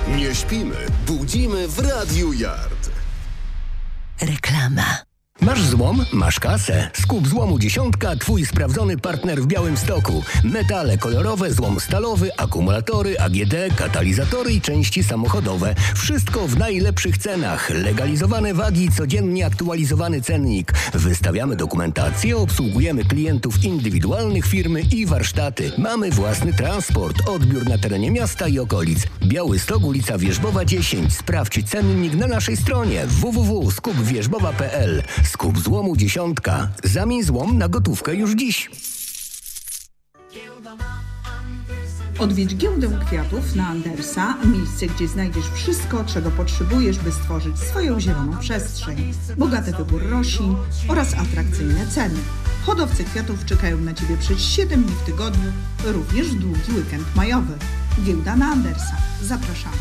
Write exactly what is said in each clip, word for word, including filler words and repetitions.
Nie śpimy, budzimy w Radiu Yard. Reklama. Masz złom? Masz kasę. Skup Złomu Dziesiątka, twój sprawdzony partner w Białymstoku. Metale kolorowe, złom stalowy, akumulatory, A G D, katalizatory i części samochodowe. Wszystko w najlepszych cenach. Legalizowane wagi, codziennie aktualizowany cennik. Wystawiamy dokumentację, obsługujemy klientów indywidualnych, firmy i warsztaty. Mamy własny transport, odbiór na terenie miasta i okolic. Białystok, ulica Wierzbowa dziesięć. Sprawdź cennik na naszej stronie w w w kropka skup wierzbowa kropka p l. Skup Złomu Dziesiątka. Zamień złom na gotówkę już dziś. Odwiedź giełdę kwiatów na Andersa, miejsce, gdzie znajdziesz wszystko, czego potrzebujesz, by stworzyć swoją zieloną przestrzeń. Bogaty wybór roślin oraz atrakcyjne ceny. Hodowcy kwiatów czekają na Ciebie przez siedem dni w tygodniu, również w długi weekend majowy. Giełda na Andersa. Zapraszamy.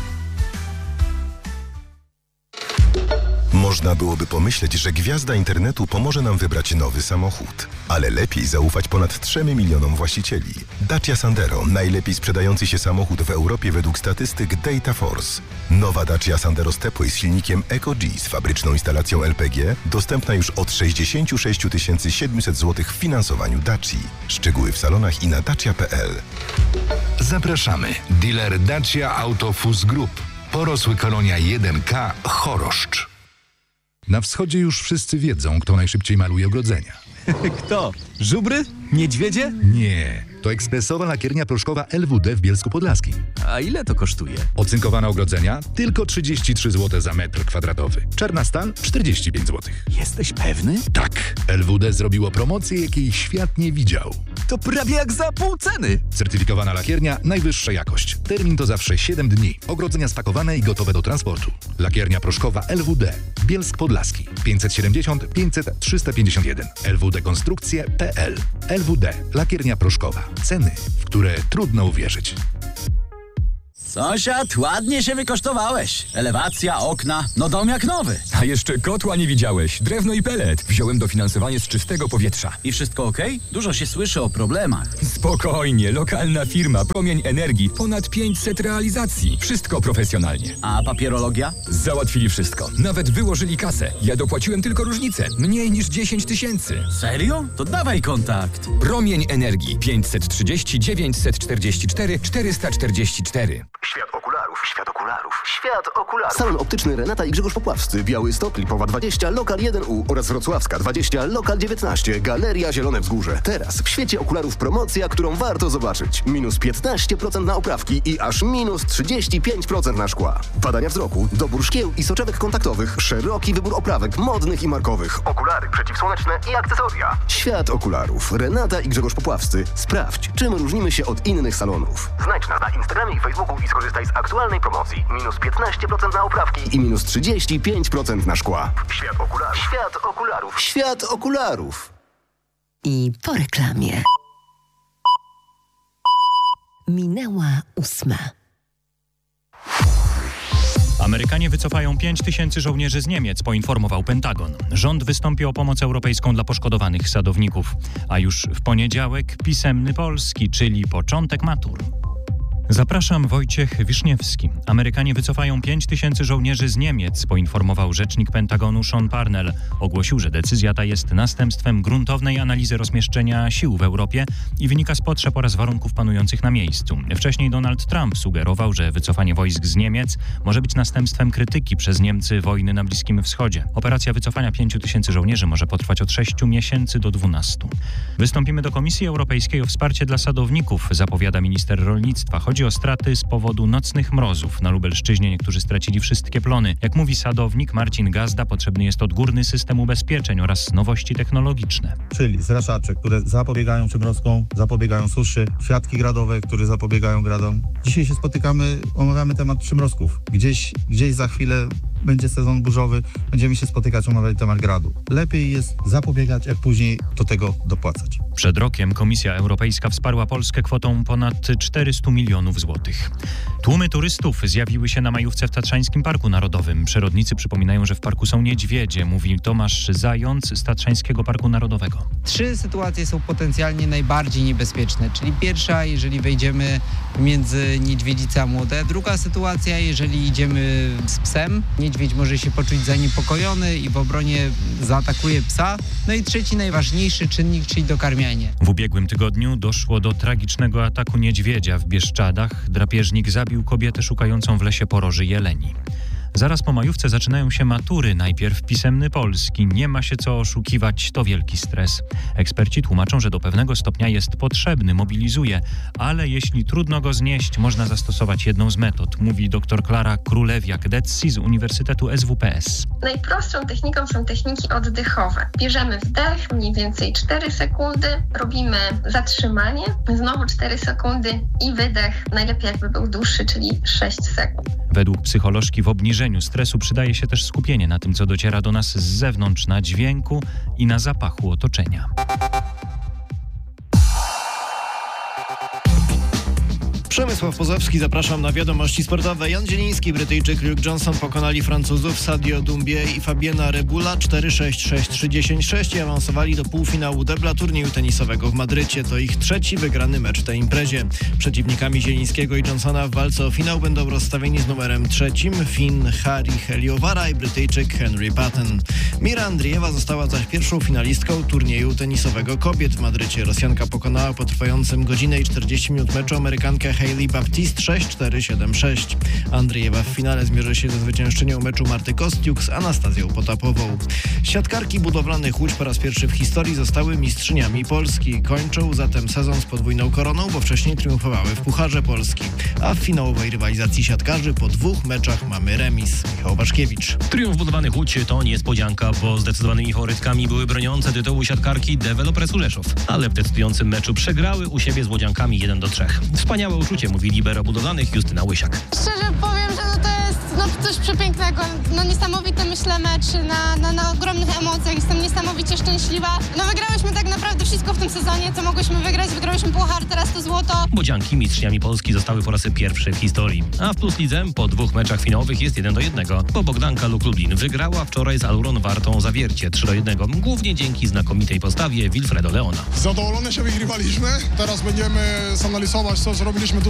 Można byłoby pomyśleć, że gwiazda internetu pomoże nam wybrać nowy samochód. Ale lepiej zaufać ponad trzem milionom właścicieli. Dacia Sandero, najlepiej sprzedający się samochód w Europie według statystyk Dataforce. Nowa Dacia Sandero Stepway z silnikiem EcoG z fabryczną instalacją L P G dostępna już od sześćdziesiąt sześć tysięcy siedemset złotych w finansowaniu Daci. Szczegóły w salonach i na dacia kropka p l. Zapraszamy. Dealer Dacia Autofus Group. Porosły Kolonia jeden K Choroszcz. Na wschodzie już wszyscy wiedzą, kto najszybciej maluje ogrodzenia. Kto? Żubry? Niedźwiedzie? Nie, to ekspresowa lakiernia proszkowa L W D w Bielsku Podlaskim. A ile to kosztuje? Ocynkowane ogrodzenia tylko trzydzieści trzy złote za metr kwadratowy. Czarna stal czterdzieści pięć złotych. Jesteś pewny? Tak, L W D zrobiło promocję, jakiej świat nie widział. To prawie jak za pół ceny. Certyfikowana lakiernia, najwyższa jakość. Termin to zawsze siedem dni. Ogrodzenia spakowane i gotowe do transportu. Lakiernia proszkowa L W D. Bielsk Podlaski. pięćset siedemdziesiąt pięćset trzysta pięćdziesiąt jeden. L W D Konstrukcje kropka p l. L W D. Lakiernia proszkowa. Ceny, w które trudno uwierzyć. Sąsiad, ładnie się wykosztowałeś. Elewacja, okna, no dom jak nowy. A jeszcze kotła nie widziałeś. Drewno i pelet. Wziąłem dofinansowanie z czystego powietrza. I wszystko okej? Okay? Dużo się słyszy o problemach. Spokojnie, lokalna firma, Promień Energii. Ponad pięćset realizacji. Wszystko profesjonalnie. A papierologia? Załatwili wszystko. Nawet wyłożyli kasę. Ja dopłaciłem tylko różnicę. Mniej niż dziesięć tysięcy. Serio? To dawaj kontakt. Promień Energii. pięćset trzydzieści dziewięćset czterdzieści cztery czterysta czterdzieści cztery. Świat okularów, świat okularów, świat okularów. Salon optyczny Renata i Grzegorz Popławscy, Białystok, Lipowa dwadzieścia, Lokal jeden U oraz Wrocławska dwadzieścia, Lokal dziewiętnaście, Galeria Zielone Wzgórze. Teraz w świecie okularów promocja, którą warto zobaczyć. Minus piętnaście procent na oprawki i aż minus trzydzieści pięć procent na szkła. Badania wzroku, dobór szkieł i soczewek kontaktowych, szeroki wybór oprawek modnych i markowych, okulary przeciwsłoneczne i akcesoria. Świat okularów. Renata i Grzegorz Popławscy. Sprawdź, czym różnimy się od innych salonów. Znajdź nas na Instagramie i Facebooku i skorzystaj z aktualnej promocji. Minus piętnaście procent na oprawki i minus trzydzieści pięć procent na szkła. Świat okularów. Świat okularów. Świat okularów. I po reklamie. Minęła ósma. Amerykanie wycofają pięć tysięcy żołnierzy z Niemiec, poinformował Pentagon. Rząd wystąpi o pomoc europejską dla poszkodowanych sadowników. A już w poniedziałek pisemny Polski, czyli początek matur. Zapraszam, Wojciech Wiszniewski. Amerykanie wycofają pięć tysięcy żołnierzy z Niemiec, poinformował rzecznik Pentagonu Sean Parnell. Ogłosił, że decyzja ta jest następstwem gruntownej analizy rozmieszczenia sił w Europie i wynika z potrzeb oraz warunków panujących na miejscu. Wcześniej Donald Trump sugerował, że wycofanie wojsk z Niemiec może być następstwem krytyki przez Niemcy wojny na Bliskim Wschodzie. Operacja wycofania pięciu tysięcy żołnierzy może potrwać od sześciu miesięcy do dwunastu. Wystąpimy do Komisji Europejskiej o wsparcie dla sadowników, zapowiada minister rolnictwa. Chodzi o straty z powodu nocnych mrozów. Na Lubelszczyźnie niektórzy stracili wszystkie plony. Jak mówi sadownik Marcin Gazda, potrzebny jest odgórny system ubezpieczeń oraz nowości technologiczne. Czyli zraszacze, które zapobiegają przymrozkom, zapobiegają suszy, kwiatki gradowe, które zapobiegają gradom. Dzisiaj się spotykamy, omawiamy temat przymrozków. Gdzieś, gdzieś za chwilę będzie sezon burzowy, będziemy się spotykać, omawiać temat gradu. Lepiej jest zapobiegać, jak później do tego dopłacać. Przed rokiem Komisja Europejska wsparła Polskę kwotą ponad czterysta milionów złotych. Tłumy turystów zjawiły się na majówce w Tatrzańskim Parku Narodowym. Przyrodnicy przypominają, że w parku są niedźwiedzie, mówi Tomasz Zając z Tatrzańskiego Parku Narodowego. Trzy sytuacje są potencjalnie najbardziej niebezpieczne, czyli pierwsza, jeżeli wejdziemy między niedźwiedzice a młode. Druga sytuacja, jeżeli idziemy z psem, niedźwiedź może się poczuć zaniepokojony i w obronie zaatakuje psa. No i trzeci, najważniejszy czynnik, czyli dokarmianie. W ubiegłym tygodniu doszło do tragicznego ataku niedźwiedzia w Bieszczadach. Drapieżnik zabił kobietę szukającą w lesie poroży jeleni. Zaraz po majówce zaczynają się matury. Najpierw pisemny polski. Nie ma się co oszukiwać, to wielki stres. Eksperci tłumaczą, że do pewnego stopnia jest potrzebny, mobilizuje, ale jeśli trudno go znieść, można zastosować jedną z metod, mówi dr Klara Królewiak-Detsi z Uniwersytetu S W P S. Najprostszą techniką są techniki oddechowe. Bierzemy wdech, mniej więcej cztery sekundy, robimy zatrzymanie, znowu cztery sekundy i wydech, najlepiej jakby był dłuższy, czyli sześć sekund. Według psycholożki w obniżeniu stresu przydaje się też skupienie na tym, co dociera do nas z zewnątrz, na dźwięku i na zapachu otoczenia. Przemysław Pozowski, zapraszam na wiadomości sportowe. Jan Zieliński, Brytyjczyk Luke Johnson pokonali Francuzów Sadio Doumbé i Fabiena Rebula cztery sześć, sześć trzy, dziesięć sześć i awansowali do półfinału debla turnieju tenisowego w Madrycie. To ich trzeci wygrany mecz w tej imprezie. Przeciwnikami Zielińskiego i Johnsona w walce o finał będą rozstawieni z numerem trzecim Finn Harry Heliowara i Brytyjczyk Henry Patton. Mira Andriejewa została zaś pierwszą finalistką turnieju tenisowego kobiet w Madrycie. Rosjanka pokonała po trwającym godzinę i czterdzieści minut meczu Amerykankę Hailey Baptiste sześć cztery, siedem sześć. Andriejewa w finale zmierzy się ze zwyciężczynią meczu Marty Kostiuk z Anastazją Potapową. Siatkarki budowlanych Łódź po raz pierwszy w historii zostały mistrzyniami Polski. Kończą zatem sezon z podwójną koroną, bo wcześniej triumfowały w Pucharze Polski. A w finałowej rywalizacji siatkarzy po dwóch meczach mamy remis. Michał Waszkiewicz. Triumf budowlanych Łódź to niespodzianka, bo zdecydowanymi faworytkami były broniące tytułu siatkarki Developresu Rzeszów. Ale w decydującym meczu przegrały u siebie z Łodziankami jeden do trzech. Wspaniałe uczucie, mówi libero budowlanych Justyna Łysiak. Szczerze powiem, że no to jest no, coś przepięknego. No niesamowity, myślę, mecz na, na, na ogromnych emocjach. Jestem niesamowicie szczęśliwa. No wygrałyśmy tak naprawdę wszystko w tym sezonie, co mogłyśmy wygrać. Wygrałyśmy puchar, teraz to złoto. Łodzianki mistrzyniami Polski zostały po raz pierwszy w historii. A w Plus Lidze po dwóch meczach finałowych jest jeden do jednego. Bo Bogdanka Luk Lublin wygrała wczoraj z Aluron Wartą Zawiercie trzy do jednego. Głównie dzięki znakomitej postawie Wilfredo Leona. Zadowolone się wygrywaliśmy. Teraz będziemy zanalizować, co zrobiliśmy tu